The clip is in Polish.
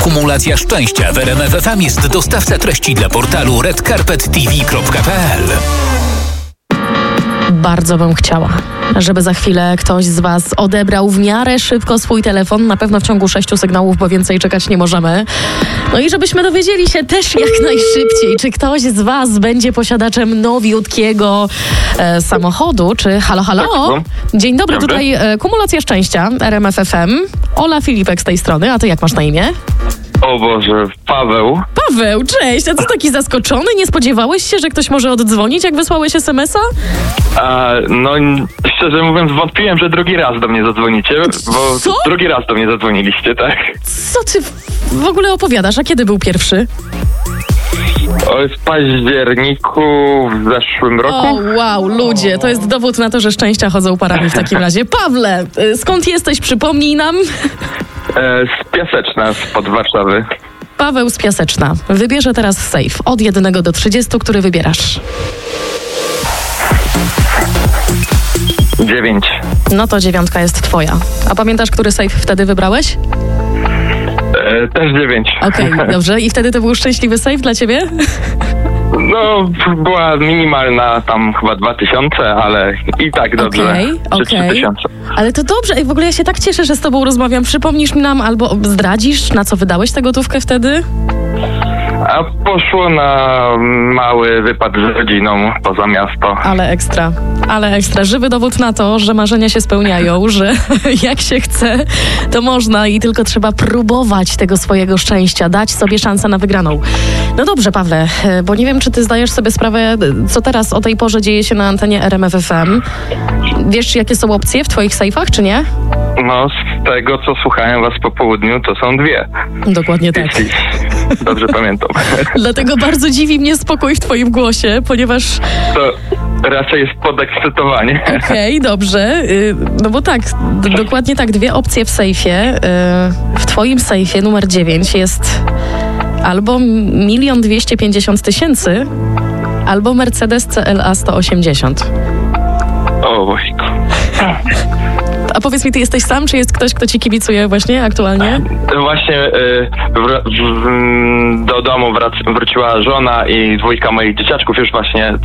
Kumulacja szczęścia w RMF FM jest dostawca treści dla portalu redcarpettv.pl. Bardzo bym chciała, żeby za chwilę ktoś z Was odebrał w miarę szybko swój telefon, na pewno w ciągu 6 sygnałów, bo więcej czekać nie możemy. No i żebyśmy dowiedzieli się też jak najszybciej, czy ktoś z Was będzie posiadaczem nowiutkiego samochodu, czy halo. Dzień dobry, tutaj Kumulacja Szczęścia, RMF FM. Ola Filipek z tej strony, a Ty jak masz na imię? O Boże, Paweł. Paweł, cześć, a co taki zaskoczony? Nie spodziewałeś się, że ktoś może oddzwonić, jak wysłałeś SMS-a? No, szczerze mówiąc, wątpiłem, że drugi raz do mnie zadzwonicie, bo Co? drugi raz do mnie zadzwoniliście, tak? Co Ty w ogóle opowiadasz? A kiedy był pierwszy? W październiku w zeszłym roku. O, wow, ludzie, to jest dowód na to, że szczęścia chodzą parami w takim razie. Pawle, skąd jesteś? Przypomnij nam. Z Piaseczna, spod Warszawy. Paweł z Piaseczna. Wybierze teraz safe od 1 do 30, który wybierasz. 9. No to 9 jest twoja. A pamiętasz, który safe wtedy wybrałeś? Też 9. Okej, dobrze. I wtedy to był szczęśliwy safe dla ciebie? No, była minimalna tam chyba 2000, ale i tak dobrze. Czy 3000. Ale to dobrze. Ej, w ogóle ja się tak cieszę, że z tobą rozmawiam. Przypomnisz mi nam albo zdradzisz, na co wydałeś tę gotówkę wtedy? A poszło na mały wypad z rodziną poza miasto. Ale ekstra. Żywy dowód na to, że marzenia się spełniają, że jak się chce, to można i tylko trzeba próbować tego swojego szczęścia, dać sobie szansę na wygraną. No dobrze, Pawle, bo nie wiem, czy ty zdajesz sobie sprawę, co teraz o tej porze dzieje się na antenie RMF FM. Wiesz, jakie są opcje w twoich sejfach, czy nie? No, z tego, co słuchałem was po południu, to są 2. Dokładnie tak. Jeśli dobrze pamiętam. Dlatego bardzo dziwi mnie spokój w twoim głosie, ponieważ... To raczej jest podekscytowanie. Okej, dobrze. No bo tak, dokładnie tak. 2 opcje w sejfie. W twoim sejfie numer 9 jest albo 1 250 000, albo Mercedes CLA 180. O, wojku. A powiedz mi, ty jesteś sam, czy jest ktoś, kto ci kibicuje właśnie aktualnie? Właśnie do domu wróciła żona i 2 moich dzieciaczków już właśnie